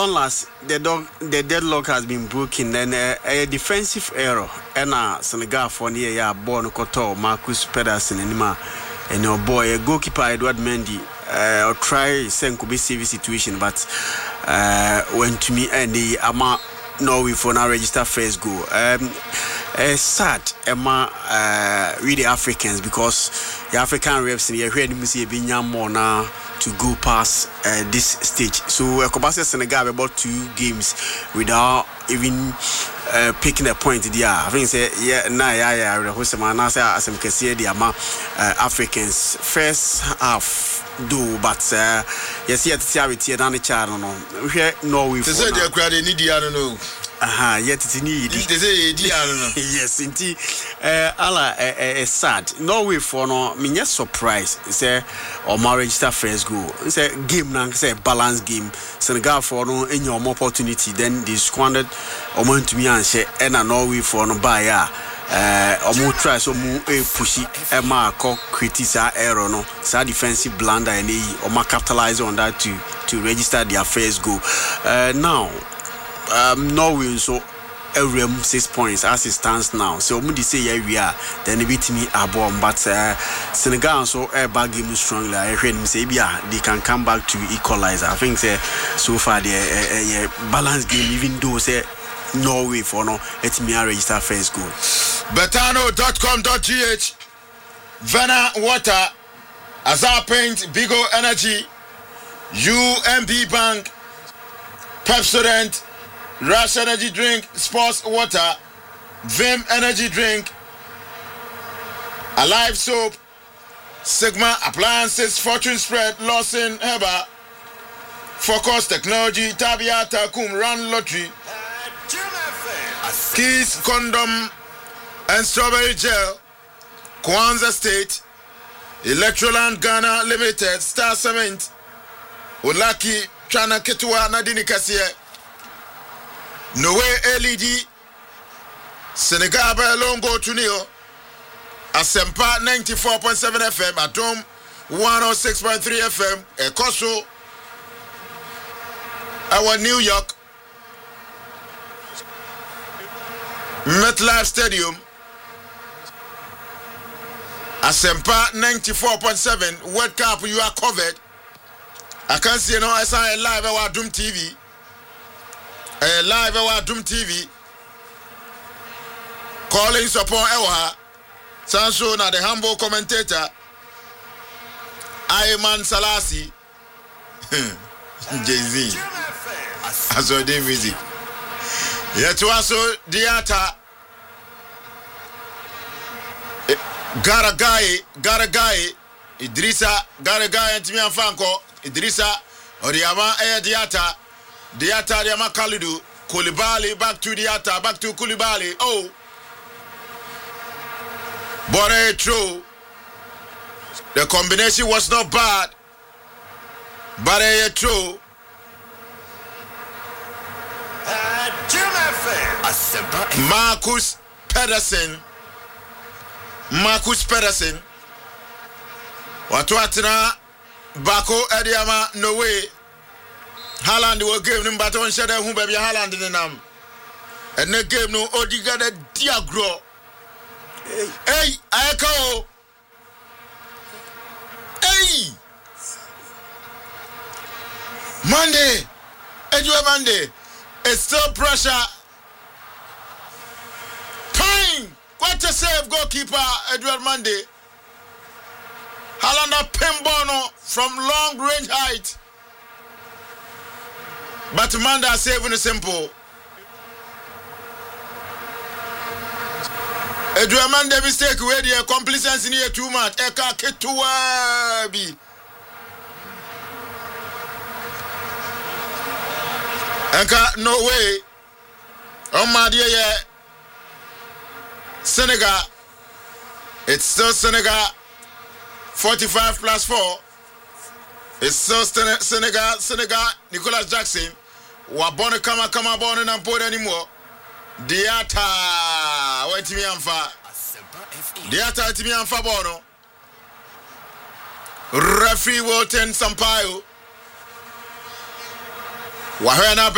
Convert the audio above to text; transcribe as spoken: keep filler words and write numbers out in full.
long last, the dog, the deadlock has been broken. Then uh, a defensive error. And uh, Senegal for near ya born Koto, Marcus Pedersen, and ma, and your boy, a goalkeeper Edward Mendy. Uh, try send could be save situation, but uh, went to me and the ama Norway for now register first goal. Um, uh, sad, Emma, uh, really Africans because the African reps and you heard me say being more now to go past uh, this stage. So uh, Kobasa Senegal have about two games without even uh, picking a point there. I think say yeah, nah, yeah, yeah. The host man, I say as I'm can see the ama Africans first half. Do but uh yes yet see how it here down the channel no we Norway for say they crowd need I don't know aha yet it need they say I don't know yes indeed uh ala uh, uh, sad Norway for no me just surprise say or register first goal say game na say balance game Senegal for no any more opportunity then they squandered or to me and say and Norway for no buy ya Uh, omu try so mu e pushi e ma ko criticize error no sa defensive blunder and e omu capitalize on that to to register their first goal. Uh, now um Norway so every six points as it stands now. So omu dey say yeah we are then beat me abom but uh, Senegal so a bad game strongly. I heard him say yeah they can come back to equalize. I think say so far the uh, uh, balance game even though say Norway for no let me register first goal. betano dot com dot g h Vena Water, Azar Paint, Bigo Energy, U M B Bank, Pepsodent, Rush Energy Drink, Sports Water, Vim Energy Drink, Alive Soap, Sigma Appliances, Fortune Spread, Lawson Heba, Focus Technology, Tabia Takum, Run Lottery, Keys Condom and Strawberry Gel, Kwanzaa State, Electroland Ghana Limited, Star Cement, Olaki Chana Ketua Nadini Kassier, Noe L E D, Senegal Longo Tunio, Asempa ninety-four point seven F M, Atom one oh six point three F M, Ekoso, our New York, MetLife Stadium, Asempa ninety-four point seven, World Cup, you are covered. I can see you know I saw a live at Doom T V. A live at Doom T V. Calling support Ewa. Sanso na the humble commentator. Ayman Salasi. Jay-Z. I saw the music. Yet also Diata. Garagai, Garagai, Idrissa, Garagai and Timian Franco, Idrissa, Oriama Air Diata, Diata Diama Kalidu, Koulibaly, back to Diata, back to Koulibaly. Oh, Bore true. The combination was not bad, but a true. Marcus Pedersen. Marcus Pedersen. Watu atina Bako Ediama no way. Haaland will give him but on shada who baby Haaland in them. And they gave no Odigada Diagro. Hey, I echo. Hey. Monday. Edward Monday. It's still pressure. Pain. What a save goalkeeper Edward Monday. Haaland Pembono from long range height. But Manda saving is simple. Edward Monday mistake where the complacency near too much. Eka Ketuabi. Eka no way. Oh my dear, yeah. Senegal. It's still Senegal. forty-five plus four. It's still Senegal. Senegal. Nicolas Jackson. Wabone kama kama bone na mpode anymore. Diata. Wait me amfa. Diata iti me amfa bono. Referee Wilton Sampaio. Wahena